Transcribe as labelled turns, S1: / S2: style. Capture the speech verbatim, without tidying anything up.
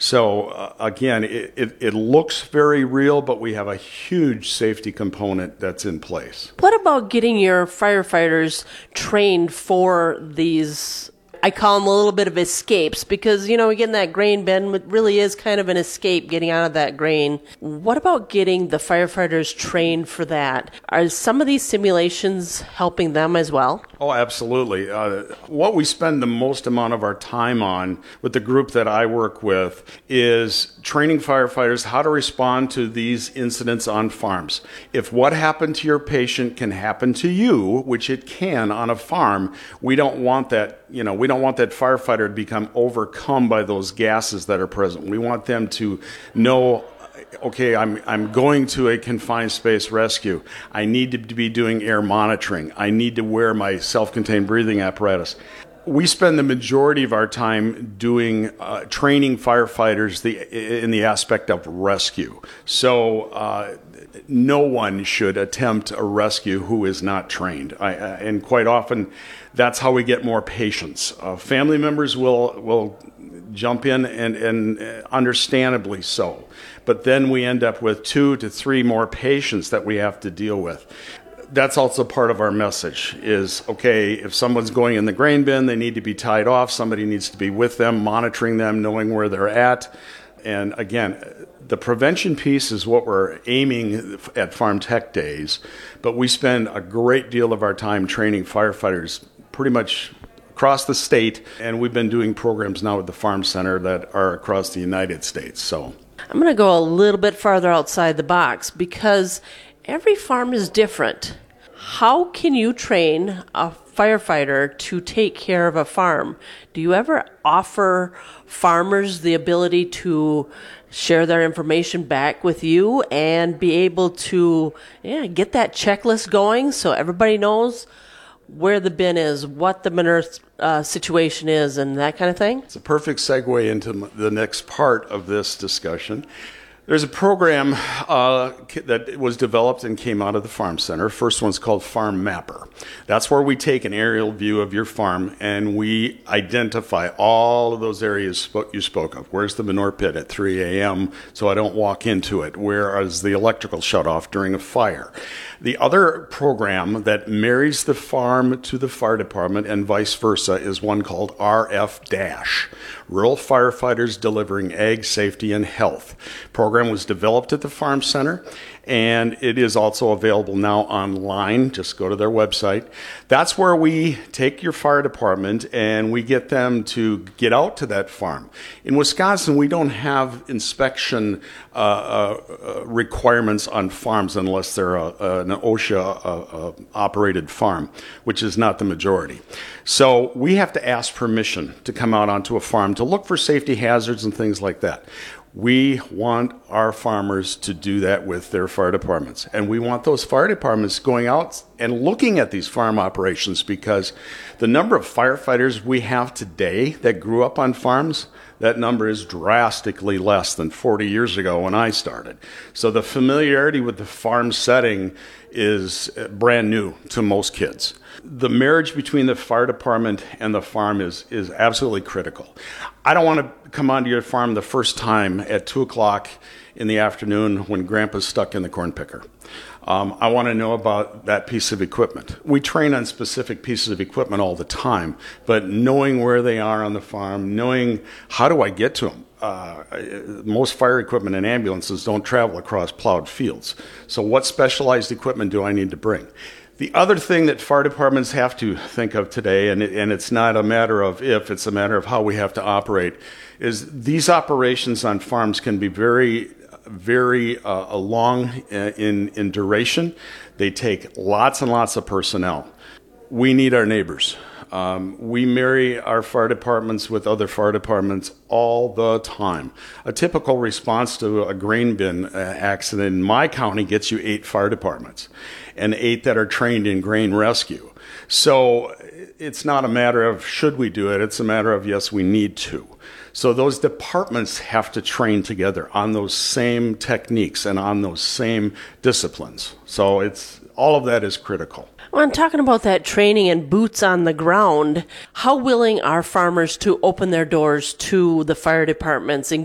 S1: So uh, again, it, it, it looks very real, but we have a huge safety component that's in place.
S2: What about getting your firefighters trained for these, I call them a little bit of escapes, because, you know, getting that grain bin really is kind of an escape, getting out of that grain. What about getting the firefighters trained for that? Are some of these simulations helping them as well?
S1: Oh, absolutely. Uh, what we spend the most amount of our time on with the group that I work with is training firefighters how to respond to these incidents on farms. If what happened to your patient can happen to you, which it can on a farm, we don't want that, you know, we don't want that firefighter to become overcome by those gases that are present. We want them to know, okay, I'm I'm going to a confined space rescue. I need to be doing air monitoring. I need to wear my self-contained breathing apparatus. We spend the majority of our time doing uh, training firefighters the, in the aspect of rescue. So uh, no one should attempt a rescue who is not trained. I, uh, and quite often, that's how we get more patients. Uh, family members will will jump in, and, and understandably so. But then we end up with two to three more patients that we have to deal with. That's also part of our message is, okay, if someone's going in the grain bin, they need to be tied off. Somebody needs to be with them, monitoring them, knowing where they're at. And again, the prevention piece is what we're aiming at Farm Tech Days, but we spend a great deal of our time training firefighters pretty much across the state, and we've been doing programs now with the Farm Center that are across the United States. So
S2: I'm going to go a little bit farther outside the box because every farm is different. How can you train a firefighter to take care of a farm? Do you ever offer farmers the ability to share their information back with you and be able to yeah, get that checklist going so everybody knows where the bin is, what the manure uh, situation is, and that kind of thing?
S1: It's a perfect segue into the next part of this discussion. There's a program uh, that was developed and came out of the Farm Center. First one's called Farm Mapper. That's where we take an aerial view of your farm and we identify all of those areas you spoke of. Where's the manure pit at three a.m. so I don't walk into it? Where is the electrical shut off during a fire? The other program that marries the farm to the fire department and vice versa is one called R F Dash, Rural Firefighters Delivering Ag Safety and Health. Program was developed at the Farm Center, and it is also available now online. Just go to their website. That's where we take your fire department and we get them to get out to that farm. In Wisconsin, we don't have inspection uh, uh, requirements on farms unless they're a, a, an OSHA-operated uh, uh, farm, which is not the majority. So we have to ask permission to come out onto a farm to look for safety hazards and things like that. We want our farmers to do that with their fire departments. And we want those fire departments going out and looking at these farm operations, because the number of firefighters we have today that grew up on farms, that number is drastically less than forty years ago when I started. So the familiarity with the farm setting is brand new to most kids. The marriage between the fire department and the farm is, is absolutely critical. I don't want to come onto your farm the first time at two o'clock in the afternoon when Grandpa's stuck in the corn picker. Um, I want to know about that piece of equipment. We train on specific pieces of equipment all the time, but knowing where they are on the farm, knowing how do I get to them. Uh, most fire equipment and ambulances don't travel across plowed fields. So what specialized equipment do I need to bring? The other thing that fire departments have to think of today, and, it, and it's not a matter of if, it's a matter of how we have to operate, is these operations on farms can be very, very uh, long in, in duration. They take lots and lots of personnel. We need our neighbors. Um, we marry our fire departments with other fire departments all the time. A typical response to a grain bin uh, accident in my county gets you eight fire departments and eight that are trained in grain rescue. So it's not a matter of should we do it, it's a matter of yes, we need to. So those departments have to train together on those same techniques and on those same disciplines. So it's all of that is critical.
S2: Well, I'm talking about that training and boots on the ground. How willing are farmers to open their doors to the fire departments and